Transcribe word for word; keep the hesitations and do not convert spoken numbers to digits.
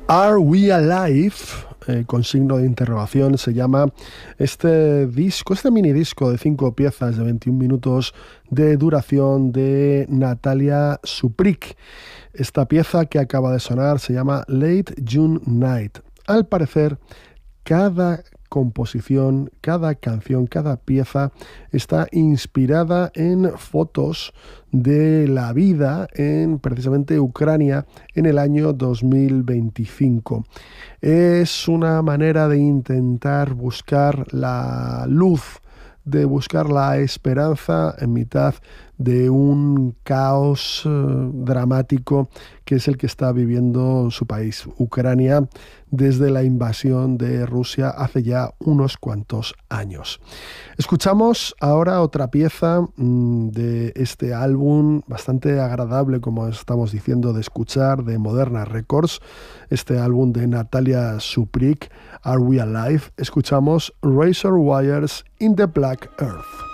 Are We Alive? Eh, con signo de interrogación se llama este disco, este mini disco de cinco piezas de veintiún minutos de duración de Natalia Suprik. Esta pieza que acaba de sonar se llama Late June Night. Al parecer, cada composición, cada canción, cada pieza está inspirada en fotos de la vida en precisamente Ucrania en el año dos mil veinticinco. Es una manera de intentar buscar la luz, de buscar la esperanza en mitad de un caos eh, dramático que es el que está viviendo su país, Ucrania, desde la invasión de Rusia hace ya unos cuantos años. Escuchamos ahora otra pieza mmm, de este álbum bastante agradable, como estamos diciendo, de escuchar, de Moderna Records, este álbum de Natalia Suprik, Are We Alive? Escuchamos Razor Wires in the Black Earth.